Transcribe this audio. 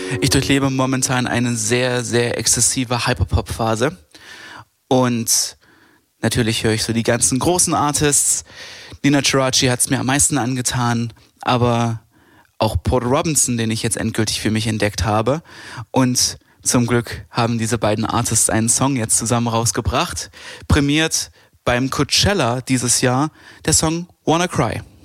Ich durchlebe momentan eine sehr, sehr exzessive Hyperpop-Phase. Und natürlich höre ich so die ganzen großen Artists. Nina Chirachi hat es mir am meisten angetan, aber auch Porter Robinson, den ich jetzt endgültig für mich entdeckt habe. Und zum Glück haben diese beiden Artists einen Song jetzt zusammen rausgebracht. Prämiert beim Coachella dieses Jahr der Song Wanna Cry.